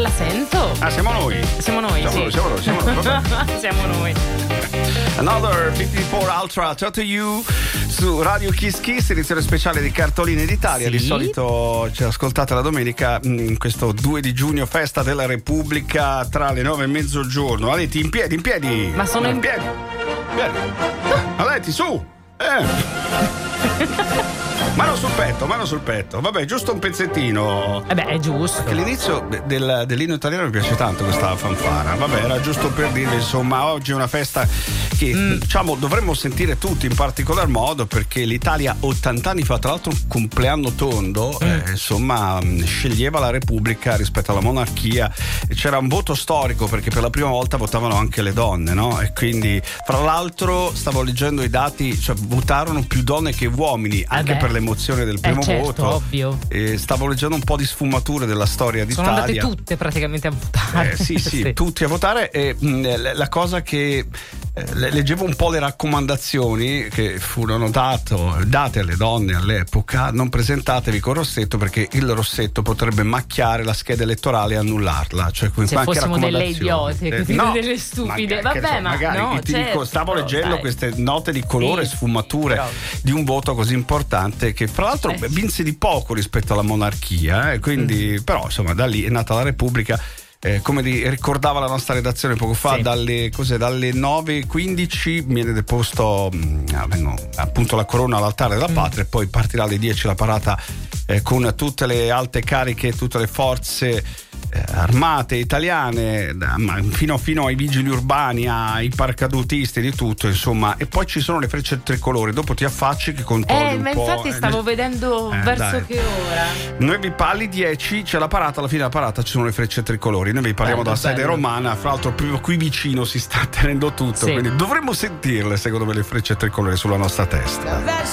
la sento. Ah, siamo noi. Siamo noi. Vabbè. Siamo noi. Another 54 Ultra to you su Radio Kiss Kiss, edizione speciale di Cartoline d'Italia. Sì. Di solito ci ascoltate la domenica, in questo 2 di giugno, festa della Repubblica, tra le 9 e mezzogiorno. Aleti, in piedi. Ma sono in piedi. Aleti, su. Mano sul petto. Vabbè, giusto un pezzettino. È giusto. Che l'inizio dell'inno italiano mi piace tanto, questa fanfara. Vabbè, era giusto per dire, insomma, oggi è una festa che diciamo dovremmo sentire tutti in particolar modo, perché l'Italia 80 anni fa, tra l'altro un compleanno tondo, insomma, sceglieva la Repubblica rispetto alla monarchia, e c'era un voto storico perché per la prima volta votavano anche le donne, no? E quindi, fra l'altro, stavo leggendo i dati, cioè votarono più donne che uomini, anche per l'emozione del primo voto. Ovvio. E stavo leggendo un po' di sfumature della storia d'Italia. Sono andate tutte praticamente a votare. Sì, tutti a votare. E la cosa che leggevo un po' le raccomandazioni che furono date alle donne all'epoca: non presentatevi con rossetto, perché il rossetto potrebbe macchiare la scheda elettorale e annullarla. Cioè, se fossimo delle idiote, delle stupide, stavo leggendo queste note di colore, sfumature di un voto così importante, che fra l'altro vinse di poco rispetto alla monarchia, quindi però insomma da lì è nata la Repubblica. Come ricordava la nostra redazione poco fa, dalle 9:15 viene deposto appunto la corona all'altare della patria, e poi partirà alle 10 la parata con tutte le alte cariche, tutte le forze armate italiane, fino ai vigili urbani, ai paracadutisti, di tutto, insomma. E poi ci sono le frecce tricolori, dopo ti affacci che controlli un ma po'. infatti stavo vedendo verso che ora. Noi vi parli 10, c'è la parata, alla fine della parata ci sono le frecce tricolori. Noi vi parliamo dalla sede romana, fra l'altro proprio qui vicino si sta tenendo tutto, quindi dovremmo sentirle, secondo me, le frecce tricolori sulla nostra testa.